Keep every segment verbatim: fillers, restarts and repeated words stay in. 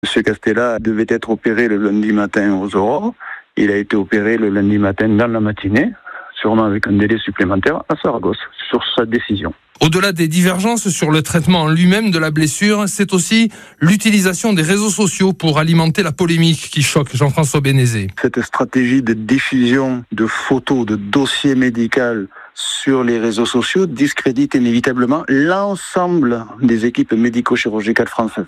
M. Castella devait être opéré le lundi matin aux aurores. Il a été opéré le lundi matin dans la matinée, sûrement avec un délai supplémentaire à Saragosse, sur sa décision. Au-delà des divergences sur le traitement en lui-même de la blessure, c'est aussi l'utilisation des réseaux sociaux pour alimenter la polémique qui choque Jean-François Bénézé. Cette stratégie de diffusion de photos, de dossiers médicaux sur les réseaux sociaux discrédite inévitablement l'ensemble des équipes médico-chirurgicales françaises.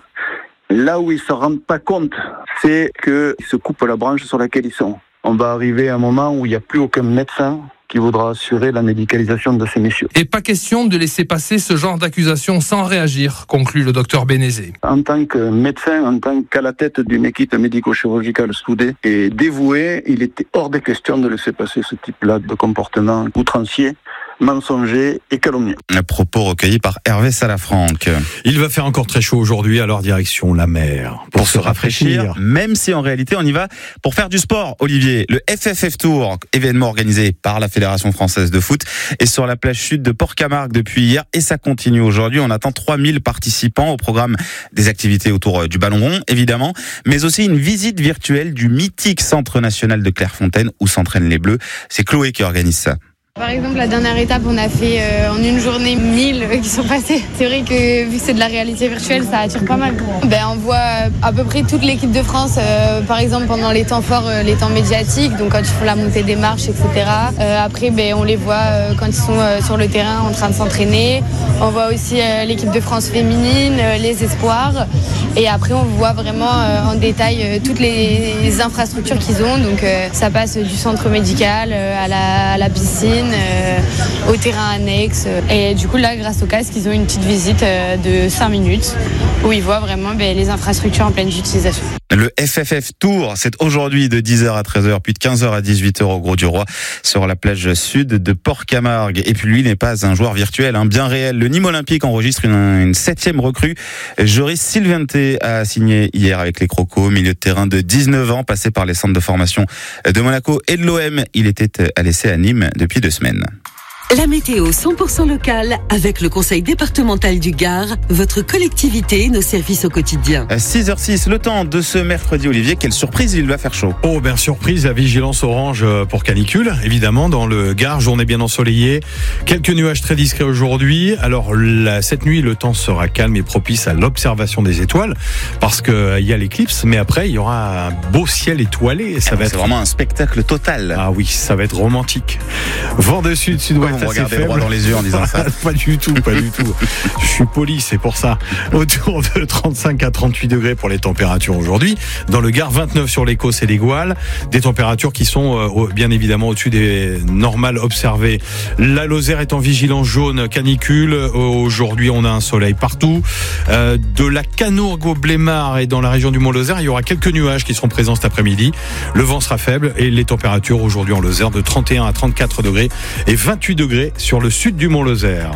Là où ils ne se rendent pas compte, c'est qu'ils se coupent la branche sur laquelle ils sont. On va arriver à un moment où il n'y a plus aucun médecin qui voudra assurer la médicalisation de ces messieurs. Et pas question de laisser passer ce genre d'accusation sans réagir, conclut le docteur Bénézé. En tant que médecin, en tant qu'à la tête d'une équipe médico-chirurgicale soudée et dévouée, il était hors de question de laisser passer ce type-là de comportement outrancier, mensonger et calomnieux. Un propos recueilli par Hervé Salafranque. Il va faire encore très chaud aujourd'hui, alors direction la mer. Pour, pour se rafraîchir, rafraîchir, même si en réalité on y va pour faire du sport, Olivier. Le F F F Tour, événement organisé par la Fédération Française de Foot, est sur la plage sud de Port-Camargue depuis hier et ça continue aujourd'hui. On attend trois mille participants au programme des activités autour du ballon rond, évidemment, mais aussi une visite virtuelle du mythique Centre National de Clairefontaine où s'entraînent les Bleus. C'est Chloé qui organise ça. Par exemple, la dernière étape, on a fait euh, en une journée mille qui sont passés. C'est vrai que vu que c'est de la réalité virtuelle, ça attire pas mal. Ben, on voit à peu près toute l'équipe de France, euh, par exemple pendant les temps forts, euh, les temps médiatiques, donc quand ils font la montée des marches, et cetera. Euh, après, ben, on les voit euh, quand ils sont euh, sur le terrain en train de s'entraîner. On voit aussi euh, l'équipe de France féminine, euh, les espoirs. Et après, on voit vraiment euh, en détail euh, toutes les infrastructures qu'ils ont. Donc euh, ça passe du centre médical euh, à, la, à la piscine. Euh, au terrain annexe et du coup là grâce au casque ils ont une petite visite euh, de cinq minutes où ils voient vraiment ben, les infrastructures en pleine utilisation. Le F F F Tour, c'est aujourd'hui de dix heures à treize heures puis de quinze heures à dix-huit heures au Gros du Roi sur la plage sud de Port-Camargue. Et puis lui n'est pas un joueur virtuel, hein, bien réel. Le Nîmes Olympique enregistre une, une septième recrue. Joris Silvente a signé hier avec les Crocos, milieu de terrain de dix-neuf ans, passé par les centres de formation de Monaco et de l'O M. Il était à l'essai à Nîmes depuis deux semaines. La météo cent pour cent locale avec le Conseil départemental du Gard, votre collectivité, nos services au quotidien. À six heures six, le temps de ce mercredi, Olivier, quelle surprise, il va faire chaud. Oh, bien surprise, la vigilance orange pour canicule, évidemment, dans le Gard, journée bien ensoleillée. Quelques nuages très discrets aujourd'hui. Alors, la, cette nuit, le temps sera calme et propice à l'observation des étoiles, parce qu'il y a l'éclipse, mais après, il y aura un beau ciel étoilé. Ça ah, va c'est être vraiment un spectacle total. Ah oui, ça va être romantique. Vent de sud, sud-ouest. Vous regardez droit dans les yeux en disant ça. Pas du tout, pas du tout. Je suis poli, c'est pour ça. Autour de trente-cinq à trente-huit degrés pour les températures aujourd'hui. Dans le Gard, vingt-neuf sur les Causses et les Gouales. Des températures qui sont euh, bien évidemment au-dessus des normales observées. La Lozère est en vigilance jaune canicule. Aujourd'hui, on a un soleil partout. Euh, de la Canourgue au Blémard et dans la région du Mont-Lozère, il y aura quelques nuages qui seront présents cet après-midi. Le vent sera faible et les températures aujourd'hui en Lozère de trente et un à trente-quatre degrés et vingt-huit degrés sur le sud du Mont-Lozère.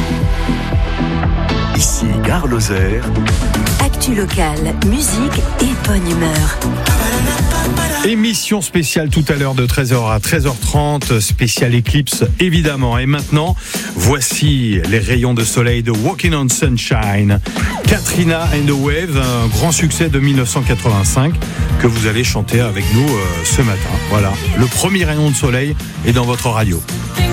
Ici Gare Lozère. Actu locale, musique et bonne humeur. Émission spéciale tout à l'heure de treize heures à treize heures trente, spéciale éclipse évidemment. Et maintenant, voici les rayons de soleil de Walking on Sunshine. Katrina and the Waves, un grand succès de mille neuf cent quatre-vingt-cinq que vous allez chanter avec nous euh, ce matin. Voilà, le premier rayon de soleil est dans votre radio.